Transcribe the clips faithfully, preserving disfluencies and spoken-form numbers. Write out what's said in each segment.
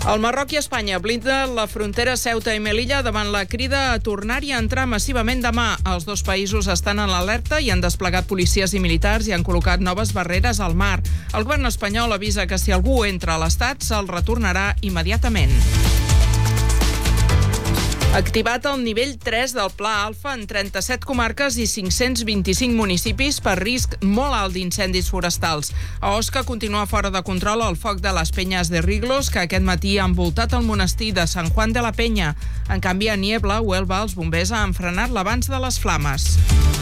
El Marroc i Espanya blinden la frontera Ceuta i Melilla davant la crida a tornar-hi a entrar massivament demà. Els dos països estan en alerta i han desplegat policies i militars i han col·locat noves barreres al mar. El govern espanyol avisa que si algú entra a l'estat se'l retornarà immediatament. Activat el nivell tres del Pla Alfa en trenta-set comarques i cinc-cents vint-i-cinc municipis per risc molt alt d'incendis forestals. A Osca continua fora de control el foc de les Penyes de Riglos, que aquest matí ha envoltat el monestir de Sant Juan de la Penya. En canvi, a Niebla, Huelva, els bombers han frenat l'avanç de les flames.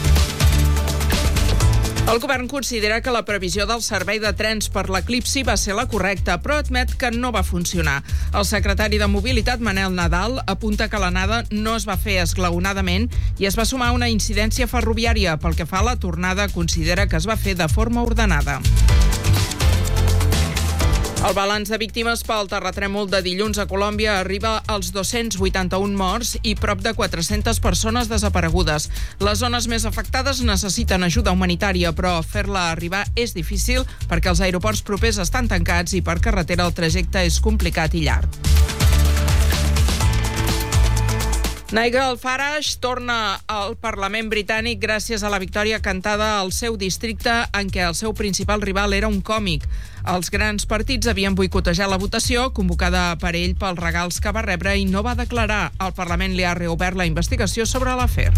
El govern considera que la previsió del servei de trens per l'eclipsi va ser la correcta, però admet que no va funcionar. El secretari de Mobilitat, Manel Nadal, apunta que l'anada no es va fer esglaonadament i es va sumar una incidència ferroviària. Pel que fa a la tornada, considera que es va fer de forma ordenada. El balanç de víctimes pel terratrèmol de dilluns a Colòmbia arriba als dos-cents vuitanta-un morts i prop de quatre-centes persones desaparegudes. Les zones més afectades necessiten ajuda humanitària, però fer-la arribar és difícil perquè els aeroports propers estan tancats i per carretera el trajecte és complicat i llarg. Nigel Farage torna al Parlament britànic gràcies a la victòria cantada al seu districte en què el seu principal rival era un còmic. Els grans partits havien boicotejat la votació convocada per ell pels regals que va rebre i no va declarar. El Parlament li ha reobert la investigació sobre l'afer.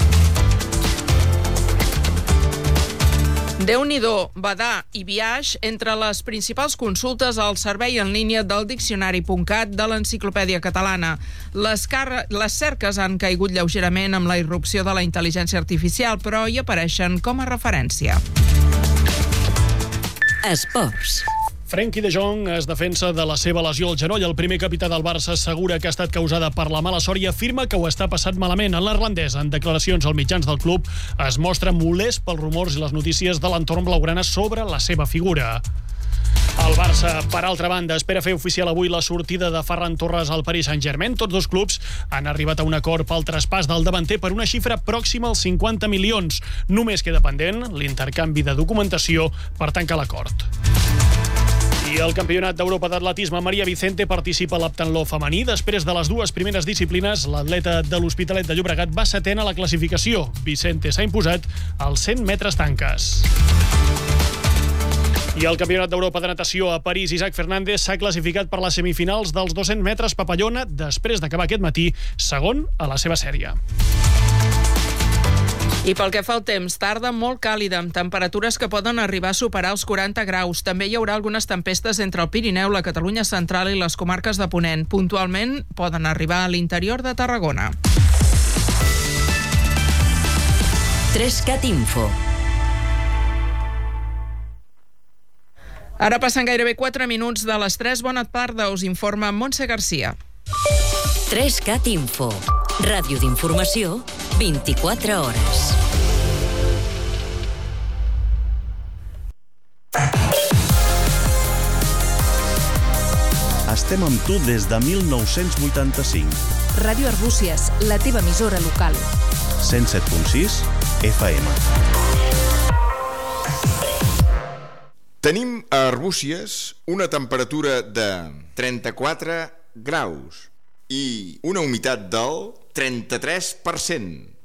Déu-n'hi-do, Badà i Biaix entre les principals consultes al servei en línia del diccionari punt cat de l'Enciclopèdia Catalana. Les, car- les cerques han caigut lleugerament amb la irrupció de la intel·ligència artificial, però hi apareixen com a referència. Esports. Frenkie de Jong es defensa de la seva lesió al genoll. El primer capità del Barça assegura que ha estat causada per la mala sort i afirma que ho està passat malament. En l'irlandès, en declaracions als mitjans del club, es mostra molest pels rumors i les notícies de l'entorn blaugrana sobre la seva figura. El Barça, per altra banda, espera fer oficial avui la sortida de Ferran Torres al Paris Saint-Germain. Tots dos clubs han arribat a un acord pel traspàs del davanter per una xifra pròxima als cinquanta milions. Només queda pendent l'intercanvi de documentació per tancar l'acord. I el Campionat d'Europa d'Atletisme, Maria Vicente participa a l'heptatló femení. Després de les dues primeres disciplines, l'atleta de l'Hospitalet de Llobregat va setena a la classificació. Vicente s'ha imposat als cent metres tanques. I el Campionat d'Europa de Natació a París, Isaac Fernández s'ha classificat per les semifinals dels dos-cents metres papallona després d'acabar aquest matí segon a la seva sèrie. I pel que fa al temps, tarda molt càlida, amb temperatures que poden arribar a superar els quaranta graus. També hi haurà algunes tempestes entre el Pirineu, la Catalunya central i les comarques de Ponent. Puntualment poden arribar a l'interior de Tarragona. tres cat Info. Ara passen gairebé quatre minuts de les tres. Bona tarda, us informa Montse Garcia. tres cat Info. Ràdio d'informació, vint-i-quatre hores. Estem amb tu des de mil nou-cents vuitanta-cinc. Ràdio Arbúcies, la teva emissora local. cent set punt sis F M. Tenim a Arbúcies una temperatura de trenta-quatre graus i una humitat del trenta-tres per cent.